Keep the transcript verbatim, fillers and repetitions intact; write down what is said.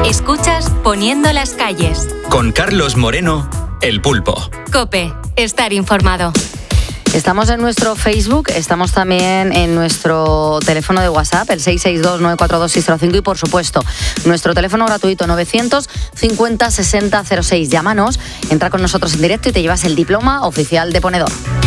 Escuchas Poniendo las calles. Con Carlos Moreno, El Pulpo. COPE, estar informado. Estamos en nuestro Facebook, estamos también en nuestro teléfono de WhatsApp, el seis seis dos, nueve cuatro dos, seis cero cinco y, por supuesto, nuestro teléfono gratuito novecientos cincuenta sesenta cero seis. Llámanos, entra con nosotros en directo y te llevas el diploma oficial de ponedor.